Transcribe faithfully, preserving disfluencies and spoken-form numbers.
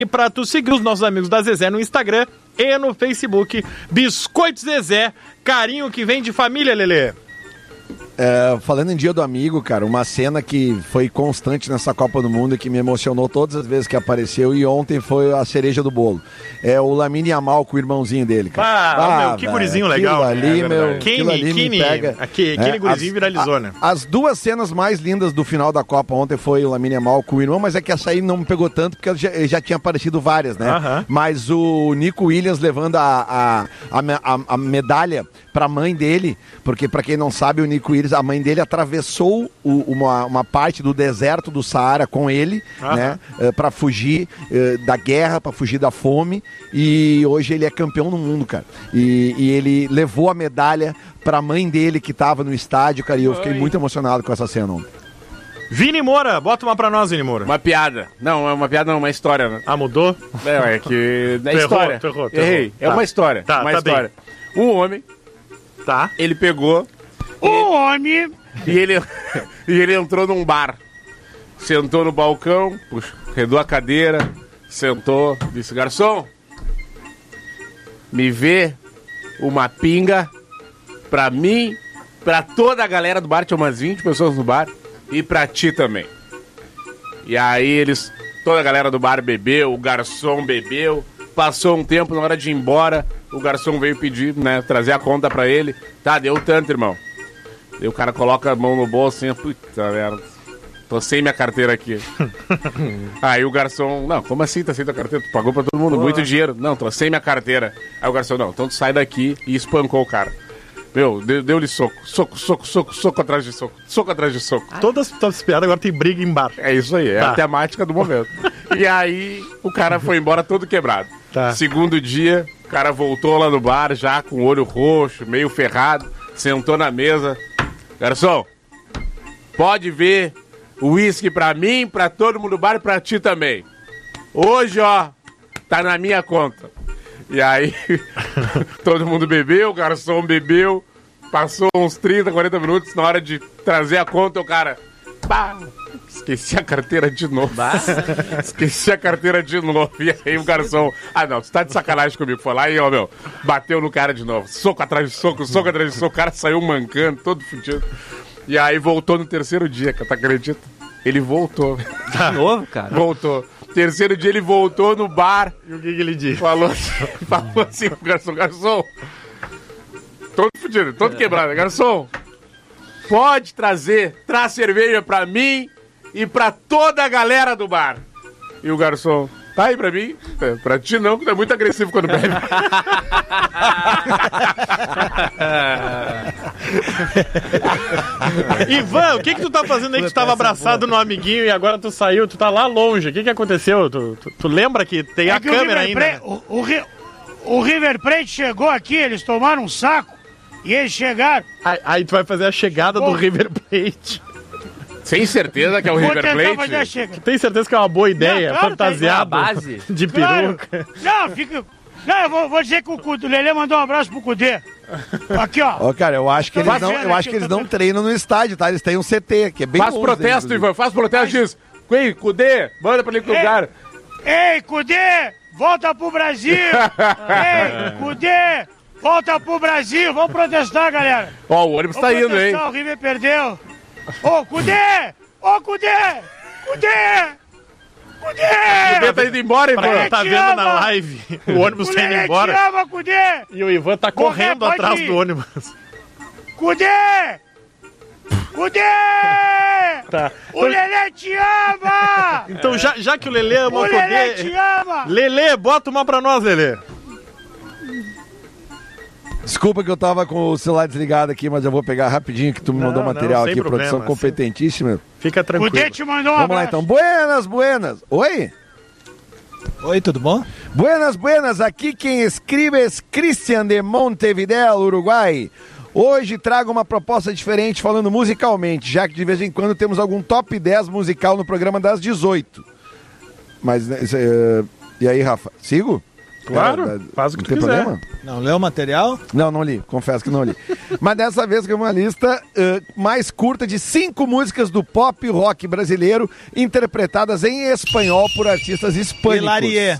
E pra tu seguir os nossos amigos da Zezé no Instagram e no Facebook. Biscoito Zezé, carinho que vem de família, Lelê. É, falando em Dia do Amigo, cara, uma cena que foi constante nessa Copa do Mundo e que me emocionou todas as vezes que apareceu, e ontem foi a cereja do bolo. É o Lamine Yamal com o irmãozinho dele, cara. Ah, ah meu, que velho, gurizinho aquilo legal. Ali, é meu, Kine, ali Kine, me pega. Aquele, aquele é, gurizinho as, viralizou, a, né? As duas cenas mais lindas do final da Copa ontem foi o Lamine Yamal com o irmão, mas é que essa aí não me pegou tanto, porque já, já tinha aparecido várias, né? Uh-huh. Mas o Nico Williams levando a, a, a, a medalha pra mãe dele, porque pra quem não sabe, o Nico Williams, a mãe dele atravessou o, uma, uma parte do deserto do Saara com ele, uh-huh. né, uh, pra fugir uh, da guerra, pra fugir da fome, e hoje ele é campeão no mundo, cara, e, e ele levou a medalha pra mãe dele que tava no estádio, cara, e eu fiquei Oi. muito emocionado com essa cena. Vini Moura, bota uma pra nós, Vini Moura. Uma piada. Não, é uma piada não, uma história, né? Ah, mudou? É, é que... É história. Tu errou, tu errou. Errei. É tá. uma história. Tá, uma tá história. bem. Um homem, tá. ele pegou... Um ele... homem... E ele, e ele entrou num bar. Sentou no balcão, puxa, redou a cadeira, sentou, disse, garçom, me vê uma pinga pra mim, pra toda a galera do bar, tinha umas vinte pessoas no bar, e pra ti também. E aí eles, toda a galera do bar bebeu, o garçom bebeu, passou um tempo, na hora de ir embora, o garçom veio pedir, né, trazer a conta pra ele. Tá, deu tanto, irmão. E o cara coloca a mão no bolso assim, puta merda, tô sem minha carteira aqui. Aí o garçom, não, como assim tá sem tua carteira? Tu pagou pra todo mundo, Boa. muito dinheiro. Não, tô sem minha carteira. Aí o garçom, não, então tu sai daqui, e espancou o cara. Meu, deu-lhe soco, soco, soco, soco, soco atrás de soco, soco atrás de soco. Ah. Todas as piadas agora tem briga em bar. É isso aí, é tá. a temática do momento. E aí o cara foi embora todo quebrado. Tá. Segundo dia, o cara voltou lá no bar já com o olho roxo, meio ferrado, sentou na mesa. Garçom, pode ver o uísque pra mim, pra todo mundo do bar e pra ti também. Hoje, ó, tá na minha conta. E aí, todo mundo bebeu, o garçom bebeu, passou uns trinta, quarenta minutos, na hora de trazer a conta, o cara... Pá, esqueci a carteira de novo. Esqueci a carteira de novo. E aí o garçom... Ah, não, tu tá de sacanagem comigo. Foi lá e, ó, meu, bateu no cara de novo. Soco atrás de soco, soco atrás de soco. O cara saiu mancando, todo fudido. E aí voltou no terceiro dia, tu acredita? Ele voltou. De novo, cara? Voltou. Terceiro dia ele voltou no bar. E o que, que ele disse? Falou assim, falou assim pro garçom, garçom, todo fudido, todo é. quebrado, garçom, pode trazer, traz cerveja pra mim e pra toda a galera do bar. E o garçom, tá aí pra mim? É, pra ti não, que tu é muito agressivo quando bebe. Ivan, o que que tu tá fazendo aí que tu tava abraçado no amiguinho e agora tu saiu, tu tá lá longe, o que que aconteceu? Tu, tu, tu lembra que tem é a que câmera ainda? Plate, o, o, o River Plate chegou aqui, eles tomaram um saco e eles chegaram. Aí, aí tu vai fazer a chegada Bom, do River Plate. Sem certeza que é o River Plate? Tem certeza que é uma boa ideia, não, claro, fantasiado base. de claro. peruca. Não, fica... Não, eu vou, vou dizer que o, o Lelê mandou um abraço pro Cudê. Aqui, ó. Ó, cara, eu acho que eles não, eu acho que eles não treinam no estádio, tá? Eles têm um C T, que é bem Faz longe, protesto, né, Ivan, faz protesto disso. Ei, Cudê, manda pra ele pro lugar. Ei, Cudê, volta pro Brasil. Ei, Cudê, volta pro Brasil. Vamos protestar, galera. Ó, o ônibus tá indo, hein? O River perdeu. Ô, Cudê, ô, Cudê, Cudê. Cudê! O Cudê tá indo embora, Ivan. Pra quem tá vendo ama. na live, o ônibus o tá indo embora. Te ama, Cudê! E o Ivan tá correndo Cudê, atrás ir. do ônibus. Cudê! Cudê! Tá. O Lelê te ama! Então, já, já que o Lelê ama o, o Cudê... O Lelê te ama! Lelê, bota uma pra nós, Lelê. Desculpa que eu tava com o celular desligado aqui, mas eu vou pegar rapidinho que tu me não, mandou material aqui, problema, produção competentíssima. Fica tranquilo. Cudê te mandou um Vamos abraço. lá então. Buenas, buenas. Oi? Oi, tudo bom? Buenas, buenas. Aqui quem escreve é Christian de Montevideo, Uruguai. Hoje trago uma proposta diferente falando musicalmente, já que de vez em quando temos algum top dez musical no programa das dezoito. Mas, uh, e aí, Rafa? Sigo? Claro, Era- faz o que não tu tem quiser. problema? Não leu o material? Não, não li, confesso que não li. Mas dessa vez que é uma lista eh, mais curta de cinco músicas do pop rock brasileiro interpretadas em espanhol por artistas hispânicos. Hilarie.